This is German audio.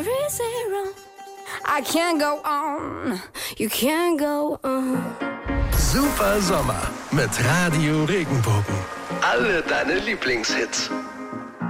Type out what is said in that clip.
zero. I can't go on, you can't go on. Super Sommer mit Radio Regenbogen. Alle deine Lieblingshits.